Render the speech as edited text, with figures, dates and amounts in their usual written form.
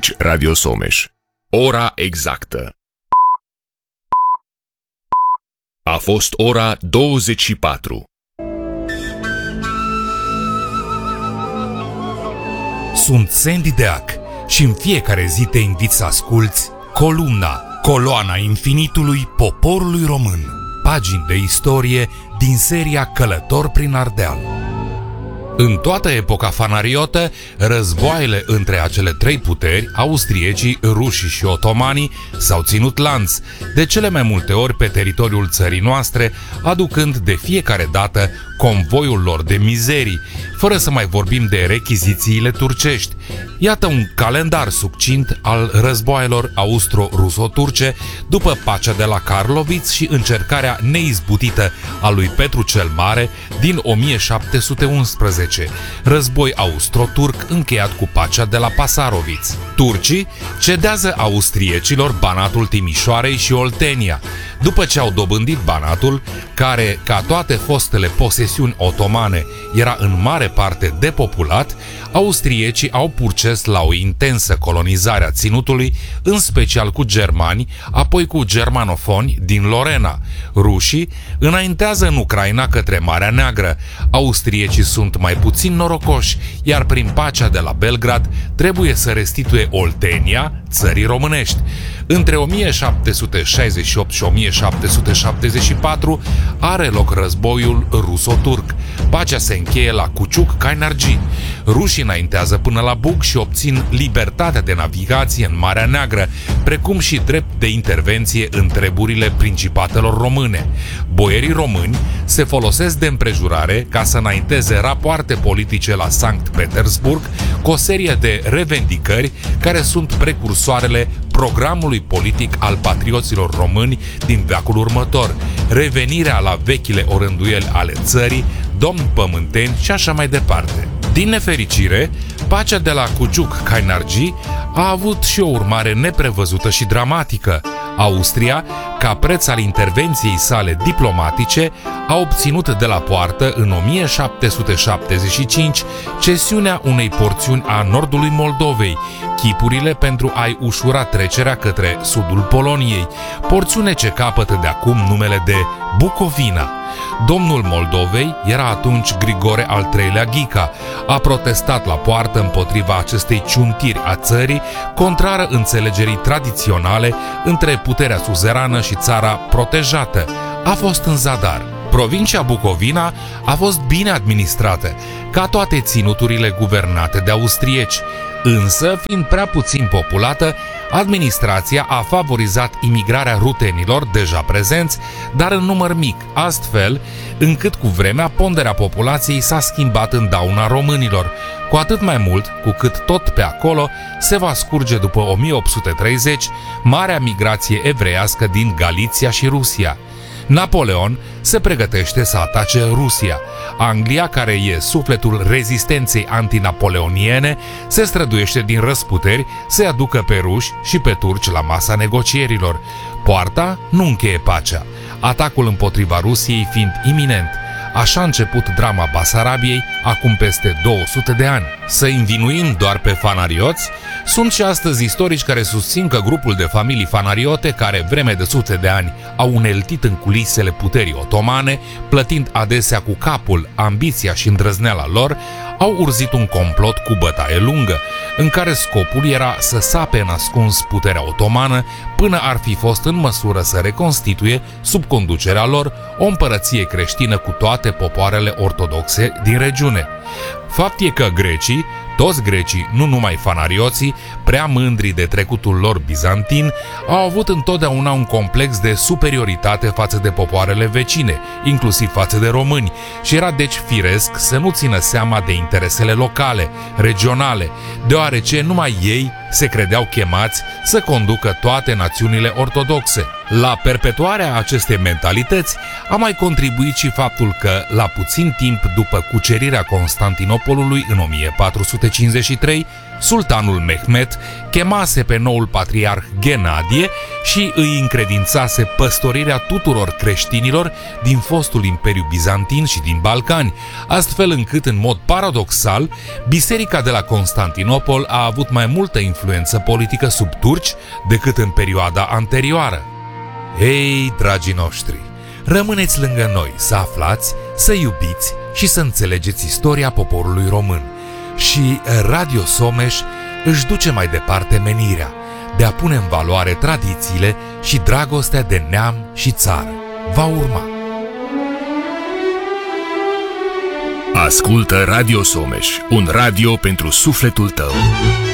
Aici Radio Someș. Ora exactă. A fost ora 24. Sunt Sandy Deac și în fiecare zi te invit să asculți Coloana infinitului poporului român. Pagini de istorie din seria Călător prin Ardeal. În toată epoca fanariotă, războaiele între acele trei puteri, austriecii, rușii și otomanii, s-au ținut lanț, de cele mai multe ori pe teritoriul țării noastre, aducând de fiecare dată convoiul lor de mizerii, fără să mai vorbim de rechizițiile turcești. Iată un calendar succint al războaielor austro-ruso-turce după pacea de la Karlovitz și încercarea neizbutită a lui Petru cel Mare din 1711, război austro-turc încheiat cu pacea de la Pasarovitz. Turcii cedează austriecilor Banatul Timișoarei și Oltenia, după ce au dobândit Banatul, care, ca toate fostele posesiuni otomane, era în mare parte depopulat. Austriecii au purces la o intensă colonizare a ținutului, în special cu germani, apoi cu germanofoni din Lorena. Rușii înaintează în Ucraina către Marea Neagră. Austriecii sunt mai puțin norocoși, iar prin pacea de la Belgrad trebuie să restituie Oltenia țării românești. Între 1768 și 1774 are loc războiul ruso-turc. Pacea se încheie la Cuciuc-Kainargi. Rușii înaintează până la Bug și obțin libertatea de navigație în Marea Neagră, precum și drept de intervenție în treburile principatelor române. Boierii români se folosesc de împrejurare ca să înainteze rapoarte politice la Sankt Petersburg cu o serie de revendicări care sunt precursoarele programului politic al patrioților români din veacul următor, revenirea la vechile orânduieli ale țării, domni pământeni și așa mai departe. Din nefericire, pacea de la Cuciuc-Kainargi a avut și o urmare neprevăzută și dramatică. Austria, ca preț al intervenției sale diplomatice, a obținut de la poartă în 1775 cesiunea unei porțiuni a nordului Moldovei, chipurile pentru a-i ușura trecerea către sudul Poloniei, porțiune ce capătă de acum numele de Bucovina. Domnul Moldovei era atunci Grigore al III-lea Ghica. A protestat la poartă împotriva acestei ciuntiri a țării, contrară înțelegerii tradiționale între puterea suzerană și țara protejată. A fost în zadar. Provincia Bucovina a fost bine administrată, ca toate ținuturile guvernate de austrieci, însă, fiind prea puțin populată, administrația a favorizat imigrarea rutenilor deja prezenți, dar în număr mic, astfel încât cu vremea ponderea populației s-a schimbat în dauna românilor, cu atât mai mult cu cât tot pe acolo se va scurge după 1830 marea migrație evreiască din Galiția și Rusia. Napoleon se pregătește să atace Rusia. Anglia, care e sufletul rezistenței antinapoleoniene, se străduiește din răsputeri să-i aducă pe ruși și pe turci la masa negocierilor. Poarta nu încheie pacea, atacul împotriva Rusiei fiind iminent. Așa a început drama Basarabiei acum peste 200 de ani. Să învinuim doar pe fanarioți? Sunt și astăzi istorici care susțin că grupul de familii fanariote, care vreme de sute de ani au uneltit în culisele puterii otomane, plătind adesea cu capul ambiția și îndrăzneala lor, au urzit un complot cu bătaie lungă, în care scopul era să sape în ascuns puterea otomană până ar fi fost în măsură să reconstituie, sub conducerea lor, o împărăție creștină cu toate popoarele ortodoxe din regiune. Fapt e că grecii, toți grecii, nu numai fanarioții, prea mândri de trecutul lor bizantin, au avut întotdeauna un complex de superioritate față de popoarele vecine, inclusiv față de români, și era deci firesc să nu țină seama de interesele locale, regionale, deoarece numai ei se credeau chemați să conducă toate națiunile ortodoxe. La perpetuarea acestei mentalități a mai contribuit și faptul că, la puțin timp după cucerirea Constantinopolului în 1453, sultanul Mehmet chemase pe noul patriarh Ghenadie și îi încredințase păstorirea tuturor creștinilor din fostul Imperiu Bizantin și din Balcani, astfel încât, în mod paradoxal, biserica de la Constantinopol a avut mai multă influență influență politică sub turci decât în perioada anterioară. Ei, dragii noștri, rămâneți lângă noi să aflați, să iubiți și să înțelegeți istoria poporului român. Și Radio Someș își duce mai departe menirea de a pune în valoare tradițiile și dragostea de neam și țară. Va urma. Ascultă Radio Someș, un radio pentru sufletul tău.